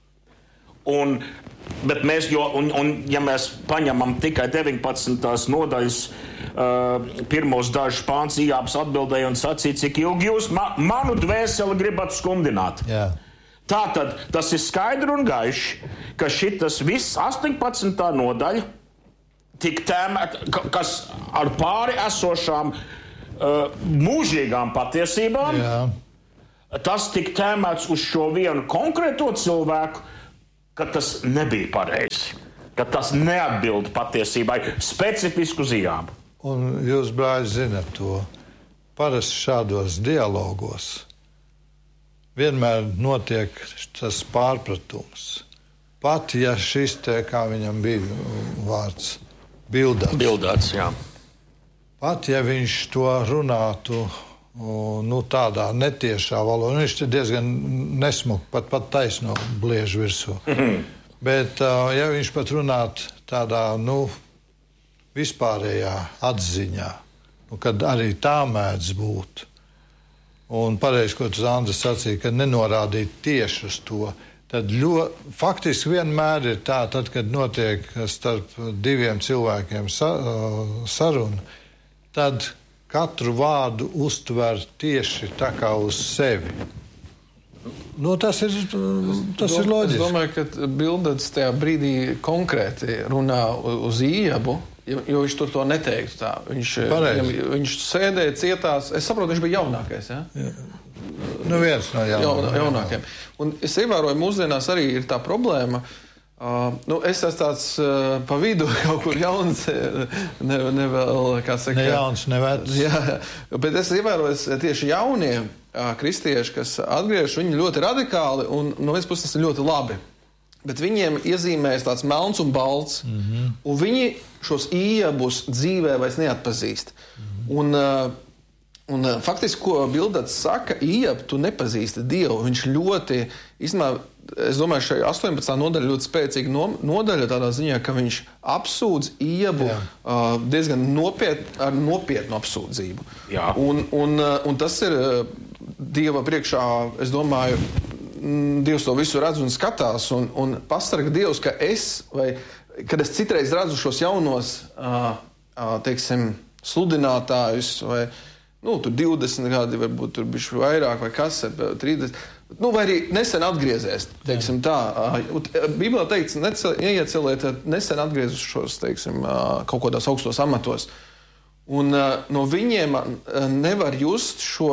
Un, bet mēs, jo, un, un ja mēs paņemam tikai deviņpadsmitās nodaļas uh, pirmos dažus pāns, Ījābs atbildēja un sacīja, cik ilgi jūs ma manu dvēseli gribat skumdināt. Jā. Tātad tas ir skaidri un gaiši, ka šitas viss astoņpadsmitā nodaļa tik tēmēt, kas ar pāri esošām uh, mūžīgām patiesībām, Jā. tas tik tēmēts uz šo vienu konkrēto cilvēku, ka tas nebija pareizi, ka tas neatbild patiesībai specifiski uz Ījābu. Un jūs, brāļi, zinat to. Parasti šādos dialogos vienmēr notiek tas pārpratums. Pat, ja šis te, kā viņam bija vārds, bildāts. Bildāts, jā. Pat, ja viņš to runātu nu, tādā netiešā valodā, viņš te diezgan nesmuki, pat, pat taisno bliež virsū. Mm-hmm. Bet, ja viņš pat runātu tādā, nu, vispārējā atziņā, nu, kad arī tā mēdz būt, un pareizi, ko tu, Andris, sacīja, ka nenorādīt tieši uz to, tad ļo, faktiski vienmēr ir tā, tad, kad notiek starp diviem cilvēkiem sa, saruna, tad katru vārdu uztver tieši tā kā uz sevi. Nu, tas ir, tas ir loģiski. Es domāju, ka Bildats tajā brīdī konkrēti runā uz Ījābu, jo viņš tur to neteiktu tā. Viņš, viņam, viņš sēdēja cietās. Es saprotu, viņš bija jaunākais, ja? Jā. Nu, viens no jaunākajiem. jaunākajiem. Un es ievēroju, mūsdienās arī ir tā problēma. Uh, nu, es esmu tāds uh, pa vidu kaut kur jauns, ne, ne vēl, kā saka... Ne jauns, ne vecs. Jā, bet es ievēroju tieši jaunie uh, kristieši, kas atgriež, viņi ļoti radikāli un no vienas puses tas ir ļoti labi. Bet viņiem iezīmējas tāds melns un balts, mm-hmm. un viņi šos Ījabus dzīvē vairs neatpazīst. Mm-hmm. Un, uh, un uh, faktiski, ko Bildats saka, Ījab, tu nepazīsti Dievu. Viņš ļoti, īstenībā, es domāju, šajā astoņpadsmitā nodaļa ļoti spēcīga no, nodaļa tādā ziņā, ka viņš apsūdz Ījabu uh, diezgan nopiet, ar nopietnu apsūdzību. Jā. Un, un, uh, un tas ir uh, Dieva priekšā, es domāju, mm, Dievs to visu redz un skatās un, un pasarga Dievs, ka es, vai, kad es citreiz redzu šos jaunos, uh, uh, teiksim, sludinātājus, vai, nu, tur divdesmit gadi, varbūt tur bišķi vairāk, vai kas, trīsdesmit, nu, vai arī nesen atgriezies, teiksim tā. Bībelē teikts, neieceliet nesen atgriezušos, teiksim, kaut kādās augstos amatos. Un no viņiem nevar just šo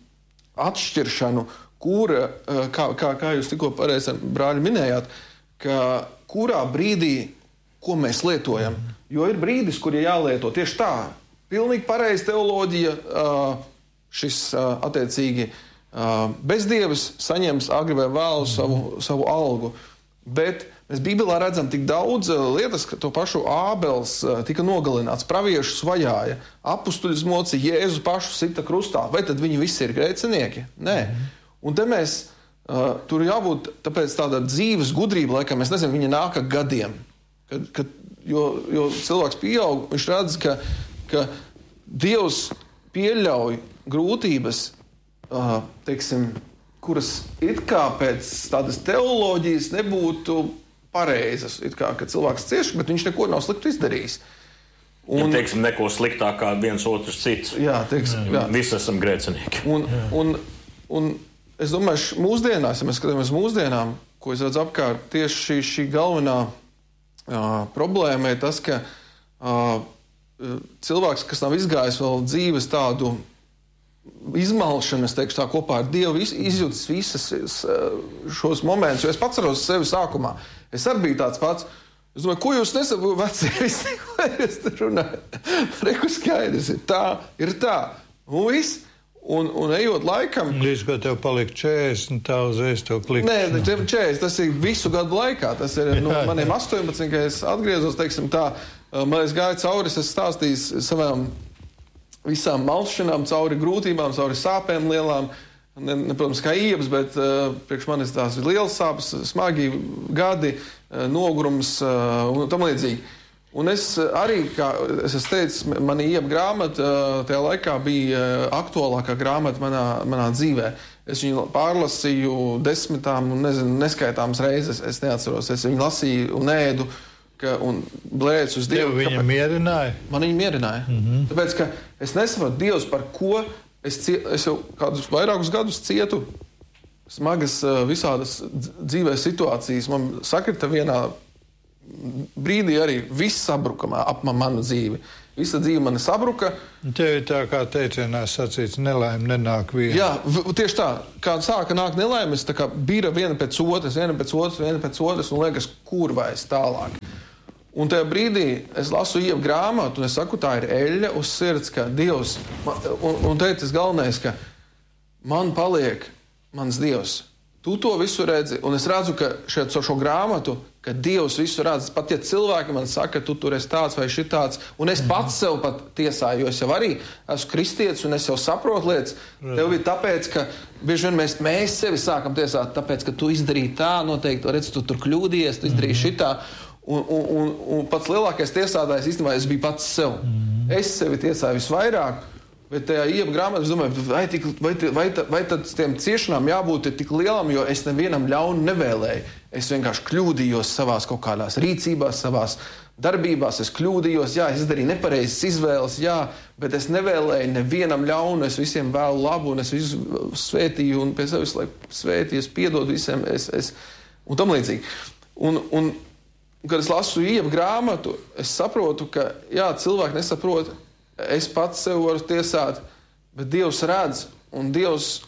atšķiršanu, kura, kā, kā, kā jūs tikko pareizi brāļi minējāt, ka kurā brīdī, ko mēs lietojam. Jo ir brīdis, kur ir jālieto tieši tā. Pilnīgi pareizi teoloģija, šis attiecīgi bezdievis saņems agri vai vēlu savu, savu algu. Bet mēs Bībelē redzam tik daudz lietas, ka to pašu Ābels tika nogalināts, praviešus vajāja, apustuļus mocīja, Jēzu pašu sita krustā. Vai tad viņi visi ir grēcinieki? Nē. Un te mēs, tur jābūt tāpēc tāda dzīves gudrība, laikam, es nezinu, viņa nāk ar gadiem. Kad, kad, jo, jo cilvēks pieaug, viņš redz, ka ka Dievs pieļauj grūtības, uh, teiksim, kuras it kā pēc tādas teoloģijas nebūtu pareizas. It kā, ka cilvēks cieš, bet viņš neko nav sliktu izdarījis. Un, ja, teiksim, neko sliktāk kā viens otrs cits. Jā, teiksim, jā. Visi esam grēcinieki. Un, un, un es domāju, mūsdienās, ja mēs skatāmies mūsdienām, ko es redzu apkārt, tieši šī, šī galvenā uh, problēma ir tas, ka uh, cilvēks, kas nav izgājis vēl dzīves tādu izmalšanu, es teikšu tā, kopā ar Dievu, izjūtas visas šos momentus, jo es pats atceros sevi sākumā. Es arī biju tāds pats. Es domāju, ko jūs nesaprotat, vecie visi, ko jūs te runājat? Reku skaidrs ir tā, ir tā. Un viss. Un, un ejot laikam... Līdz, ko tev palika četrdesmit, tā uzreiz tev klika. Nē, četrdesmit, tas ir visu gadu laikā. Tas ir no maniem astoņpadsmit, kad es atgriezos, teiksim tā, man es gāju cauri, es stāstīju savām visām malšanām, cauri grūtībām, cauri sāpēm lielām. Ne, ne, protams, kā Iebs, bet uh, priekš manis tās ir liels sāpes, smagi gadi, uh, nogurums uh, un tam līdzīgi. Un es arī, kā es esmu teicis, mana Ieba grāmata tajā laikā bija aktuālākā grāmata manā, manā dzīvē. Es viņu pārlasīju desmitām un nezinu, neskaitāmas reizes, es neatceros. Es viņu lasīju un ēdu ka, un blēcu uz Dievu. Tev viņa kāpēc? Mierināja? Man viņa mierināja. Mm-hmm. Tāpēc, ka es nesaprotu Dievs, par ko es, cie, es jau kādus vairākus gadus cietu smagas visādas dzīvē situācijas. Man sakrita vienā brīdī arī viss sabruka ap manu dzīvi. Visa dzīve mani sabruka. Tev ir tā, kā teicienā sacīts, nelaime nenāk viena. Jā, tieši tā. Kā sāka nākt nelaimes, tā kā bira viena pēc otras, viena pēc otras, viena pēc otras, un liekas, kur vairs tālāk. Un tajā brīdī es lasu Ieba grāmatu, un es saku, tā ir eļļa uz sirds, ka Dievs, un, un teikt tas galvenais, ka man paliek mans Dievs. Tu to visu redzi, un es redzu, ka šeit ar šo grāmatu, ka Dievs visu redz. Pat ja cilvēki man saka, tu tur esi tāds vai šitāds, un es pats sev pat tiesāju, jo es jau arī esmu kristietis, un es jau saprotu lietas. Tev bija tāpēc, ka bieži vien mēs, mēs sevi sākam tiesāt, tāpēc, ka tu izdarīji tā, noteikti, redz, tu tur kļūdījies, tu izdarīji šitā. Un, un, un, un pats lielākais tiesātājs īstenībā es biju pats sev. Es sevi tiesāju visvairāk. Bet tajā Ieba grāmatā es domāju, vai, tik, vai, vai, vai tad tiem ciešanām jābūt tik lielam, jo es nevienam ļaunu nevēlēju. Es vienkārši kļūdījos savās kaut kādās rīcībās, savās darbībās, es kļūdījos, jā, es izdarīju nepareizas izvēles, jā, bet es nevēlēju nevienam ļaunu, es visiem vēlu labu, un es visu svētīju, un pie sevis laiku svētīju, es piedodu visiem, es, es, un tam līdzīgi. Un, un, kad es lasu Ieba grāmatu, es saprotu, ka, jā, cilvēki nesaprot, es pats sev varu tiesāt, bet Dievs redz, un Dievs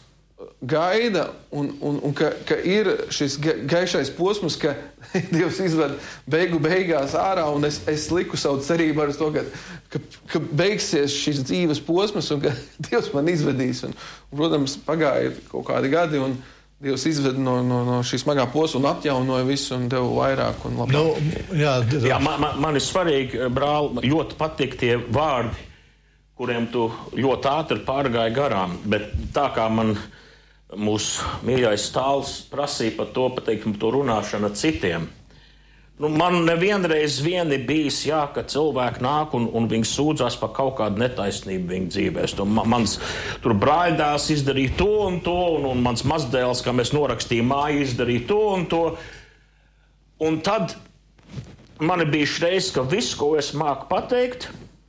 gaida, un, un, un ka, ka ir šis gaišais posms, ka Dievs izved beigu beigās ārā, un es, es liku savu cerību ar to, ka, ka, ka beigsies šis dzīves posms, un ka Dievs man izvedīs. Un, un, protams, pagāja kaut kādi gadi, un Dievs izved no, no, no šī smagā posma un atjaunoja visu un deva vairāk un labāk. Nu, jā, jā, man, man, man ir svarīgi, brāl, ļoti patīk tie vārdi, kuriem tu ļoti ātri pārgāji garām, bet tā kā man mūsu mīļais Tāls prasīja par to, pateikt, par to runāšanu ar citiem. Nu, man nevienreiz vien ir bijis, jā, ka cilvēki nāk un, un viņi sūdzās par kaut kādu netaisnību viņu dzīvēs. Tu, man, mans tur brāļdēls izdarīja to un to, un, un mans mazdēls, kā mēs norakstījām māju, izdarīja to un to. Un tad man ir bijis reiz, ka viss, ko es māku pateikt,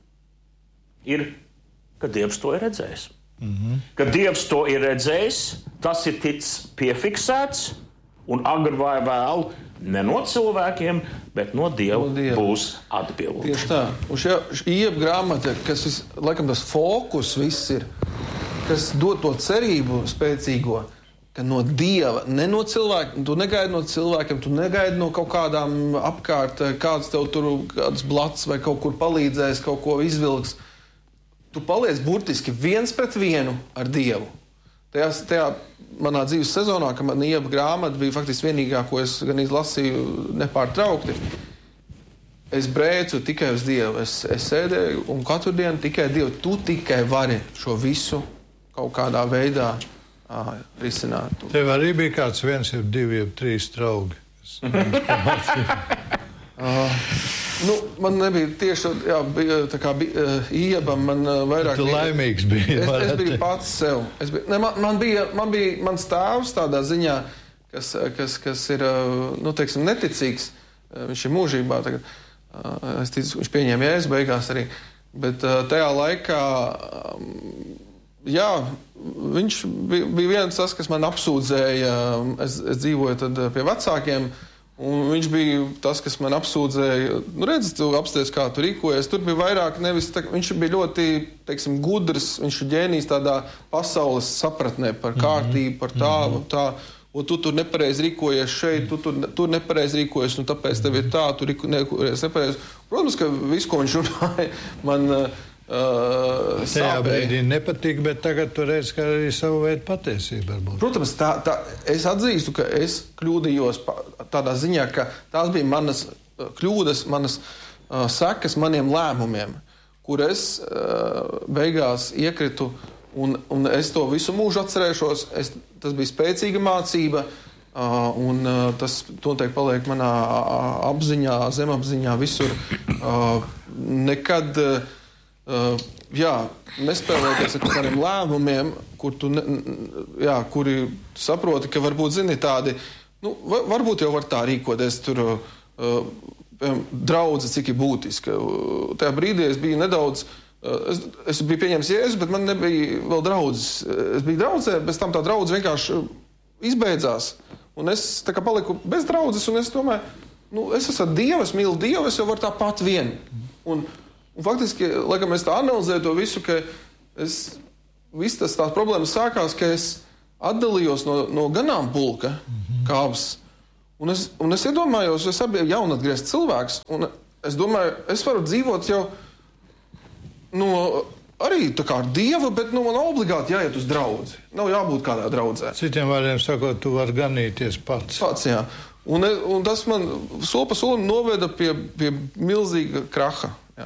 ir, ka Dievs to ir redzējis. Mm-hmm. Ka Dievs to ir redzējis, tas ir ticis piefiksēts, un agri vai vēl ne no cilvēkiem, bet no Dieva, no Dieva. Būs atbilde. Tieši tā. Un šī Ieba grāmata, kas vis, laikam tas fokus viss ir, kas dod to cerību spēcīgo, ka no Dieva, ne no cilvēkiem, tu negaidi no cilvēkiem, tu negaidi no kaut kādām apkārt, kāds tev tur kāds blats vai kaut kur palīdzēs, kaut ko izvilks. Tu paliec burtiski viens pret vienu ar Dievu. Tajā, tajā manā dzīves sezonā, kad man Ieba grāmata bija faktiski vienīgā, ko es gan izlasīju nepārtraukti, es brēcu tikai uz Dievu. Es, es sēdēju un katru dienu tikai Dievu. Tu tikai vari šo visu kaut kādā veidā ā, risināt. Tev arī bija kāds viens, jeb divi, jeb trīs draugi. uh, Nu, man nebija tieši jā, bija, tā kā bija, uh, Ieba, man uh, vairāk... Tu laimīgs biji. Es, es biju pats sev. Es biju, ne, man, man bija, man bija mans tēvs tādā ziņā, kas, kas, kas ir, uh, nu, teiksim, neticīgs. Uh, viņš ir mūžībā tagad. Uh, es ticu, viņš pieņēma jēzus beigās arī. Bet uh, tajā laikā, um, jā, viņš bija, bija viens tas, kas man apsūdzēja. Es, es dzīvoju tad pie vecākiem. Un viņš bija tas, kas man apsūdzēja, nu redz, tu apsties, kā tu rīkojies. Tur bija vairāk nevis, tā, viņš bija ļoti, teiksim, gudrs, viņš ir ģēnijs tādā pasaules sapratnē par kārtību, par tā, mm-hmm. tā. Un tu tur nepareizi rīkojies šeit, tu tur, tur nepareizi rīkojies, un tāpēc tev ir tā, tu rīkojies nepareizi. Protams, ka visu, ko viņš runāja, man, uh, tajā brīdī nepatīk, bet tagad tu redz, ka arī savu veidu patiesība varbūt. Protams, tā, tā, es atzīstu, ka es kļūdījos tādā ziņā, ka tās bija manas kļūdas, manas uh, sekas maniem lēmumiem, kur es uh, beigās iekritu, un, un es to visu mūžu atcerēšos. Es, tas bija spēcīga mācība, uh, un uh, tas noteikti paliek manā apziņā, zemapziņā, visur. Uh, nekad, uh, jā, nespēlēties ar kādiem lēmumiem, kur tu, ne, jā, kuri saproti, ka varbūt, zini, tādi, nu, varbūt jau var tā rīkoties tur, uh, draudze, cik ir būtiska. Tajā brīdī es biju nedaudz, es, es biju pieņems Jēzu, bet man nebija vēl draudzes. Es biju draudzē, bez tam tā draudze vienkārši izbeidzās. Un es tā kā paliku bez draudzes, un es domāju, nu, es esmu Dievu, es mīlu Dievu, es jau varu tāpat vien. Un, un faktiski, laikam es tā analizēju to visu, ka es, viss tas tās problēmas sākās, ka es atdalījos no, no ganāmpulka kāvas. Un es, un es iedomājos, es abi jaunatgriezts cilvēks, un es domāju, es varu dzīvot jau no, arī tā kā ar Dievu, bet nu, man obligāti jāiet uz draudzi. Nav jābūt kādā draudzē. Citiem vārdiem sakot, tu vari ganīties pats. Pats, jā. Un, un tas man soli pa solim noveda pie, pie milzīga kraha. Jā.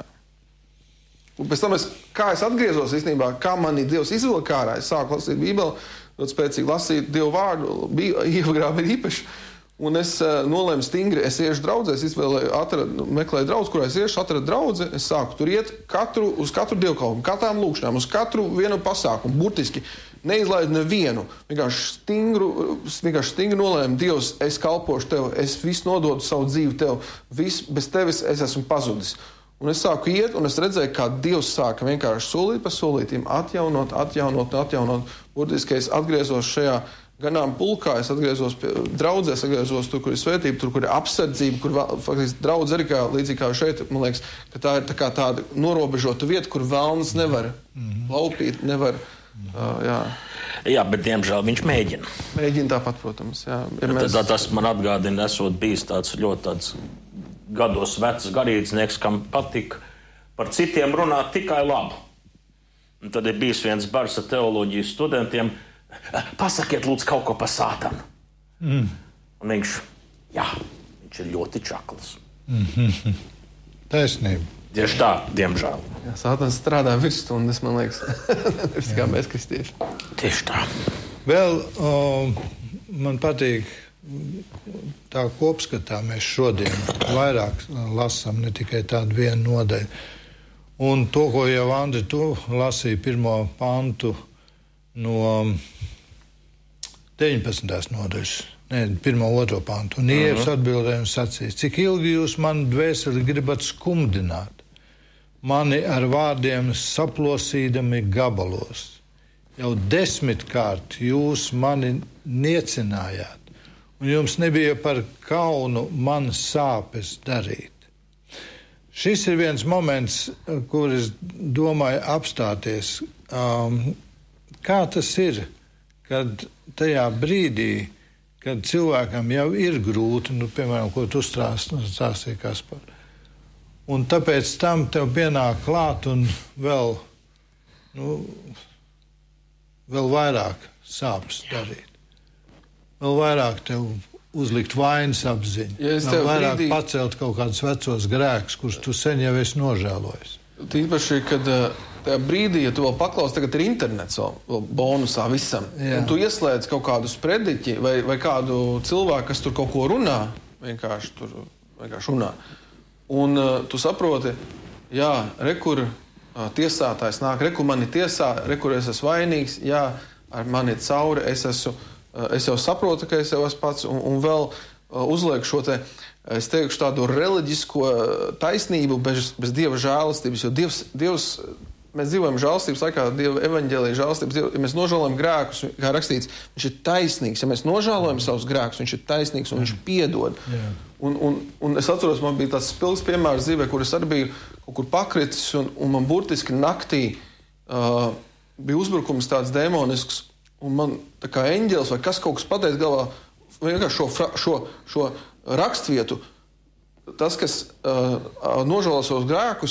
Un pēc tam, es, kā es atgriezos īstenībā, kā mani Dievs izvilka ārā, es sāku lasīt Bībeli, ļoti spēcīgi lasīt Dievu vārdu, ievagrāvi ir īpaši. Un es uh, nolēmu stingri, es iešu draudzē, es izvēlēju, atradu, meklēju draudzi, kurā es iešu, atradu draudzi, es sāku tur iet katru, uz katru dievkalpojumu, katrām lūkšanām, uz katru vienu pasākumu, burtiski neizlaidu nevienu. Vienkārši stingru, vienkārši stingri nolēmu, Dievs, es kalpošu Tev, es visu nododu savu dzīvi Tev, viss bez Tevis es esmu pazudis. Un es sāku iet, un es redzēju, kā Dievs sāka vienkārši solīt pa solītīm, atjaunot, atjaunot, atjaunot. Burtiski es atgriezos šajā ganām pulkā, es atgriezos pie draudzē, es atgriezos tur, kur ir svētība, tur, kur ir apsardzība, kur faktiski draudz arī kā, līdzīgi kā šeit, man liekas, ka tā ir tā kā tāda norobežota vieta, kur velns nevar mm-hmm. laupīt, nevar, mm-hmm. uh, jā. Jā, bet diemžēl viņš mēģina. Mēģina tāpat, protams, jā. Ja mēs... tā, tas man atgādina, esot bijis tāds ļoti tāds gados vecs garīdznieks, kam patika par citiem runāt tikai labu. Un tad ir bijis viens bars ar teoloģijas studentiem, pasakiet, lūdzu, kaut ko par Sātanu. Mm. Un viņš, jā, viņš ir ļoti čakls. Mm-hmm. Taisnība. Tieši tā, diemžēl. Jā, Sātans strādā virsstundas, man liekas. Nevis kā mēs kristieši. Tieši tā. Vēl o, man patīk tā kopskatā mēs šodien vairāk lasām, ne tikai tādu vienu nodaļu. Un to, ko jau Andri, tu lasīji pirmo pantu no deviņpadsmitās nodaļas, ne, pirmo otro pantu. Un Ievs atbildēja un sacīja, cik ilgi jūs manu dvēseli gribat skumdināt, mani ar vārdiem saplosīdami gabalos. Jau desmitkārt jūs mani niecinājāt, un jums nebija par kaunu man sāpes darīt. Šis ir viens moments, kur es domāju apstāties. Um, Kā tas ir, kad tajā brīdī, kad cilvēkam jau ir grūti, nu, piemēram, ko tu stāstīji, Kaspar, un tāpēc tam tev pienāk klāt un vēl, nu, vēl vairāk sāpes darīt. Vēl vairāk tev uzlikt vainas apziņu. Ja vēl vairāk brīdī... pacelt kaut kādus vecos grēkus, kurus tu sen jau esi nožēlojis. Tīpaši, kad tajā brīdī, ja tu vēl paklaus, tagad ir internets vēl, vēl bonusā visam, jā. Un tu ieslēdz kaut kādu sprediķi vai, vai kādu cilvēku, kas tur kaut ko runā, vienkārši tur vienkārši runā. Un uh, tu saproti, jā, rekur uh, tiesātājs nāk, rekur mani tiesā, rekur es esmu vainīgs, jā, ar mani cauri, es esmu, uh, es jau saprotu, ka es jau esmu pats, un, un vēl uh, uzlieku šo te, es teikšu tādu reliģisko taisnību bez, bez Dieva žēlastības, jo Dievs, Dievs mēs dzīvojam žēlastības laikā, Dieva evaņģēlija žēlastības, ja mēs nožēlojam grēkus, kā rakstīts, viņš ir taisnīgs, ja mēs nožēlojam savus grēkus, viņš ir taisnīgs un viņš piedod. Yeah. Un, un, un es atceros, man bija tāds spilgs piemērs dzīvē, kur es arī biju kaut kur pakritis, un, un man burtiski naktī uh, bija uzbrukums tāds demonisks, un man tā kā eņģelis vai kas kaut kas pateica galvā, vienkārši šo, fra, šo, šo rakstvietu, tas, kas uh, nožēlo savus grēkus,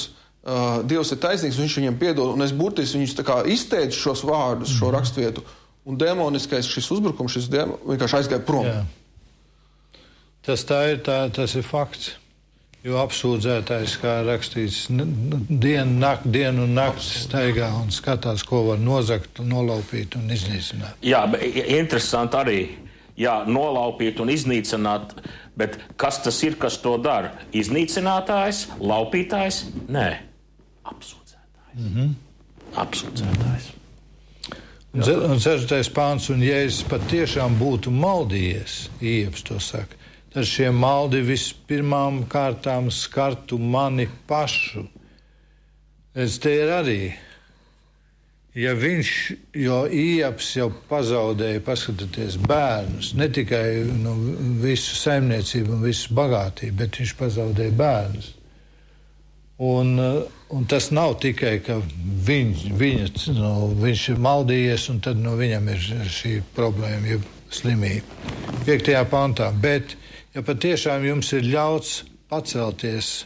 uh, Dievs ir taisnīgs, viņš viņiem piedod, un es burtiski viņus tā kā izteicu šos vārdus, šo rakstvietu, un demoniskais šis uzbrukums, šis demo, vienkārši aizgāja prom. Jā. Tas tā ir, tā, tas ir fakts. Jo apsūdzētājs, kā rakstīts, dienu, nak, dienu un nakti staigā un skatās, ko var nozagt, nolaupīt un iznīcināt. Jā, bet interesanti arī, jā, nolaupīt un iznīcināt, bet kas tas ir, kas to dara? Iznīcinātājs, laupītājs? Nē, apsūdzētājs. Mm-hmm. Apsūdzētājs. Un seštais pāns, un ja es patiešām būtu maldījies, Ieps to saka, tad šie maldi vispirmām kārtām skartu mani pašu. Es te ir arī, ja viņš, jo Ieps jau pazaudēja, paskatieties, bērnus, ne tikai nu, visu saimniecību un visu bagātību, bet viņš pazaudēja bērnus. Un, un tas nav tikai, ka viņ, viņa, nu, viņš ir maldījies un tad nu, viņam ir šī problēma, ja slimība. Piektajā pantā, bet ja patiešām jums ir ļauts pacelties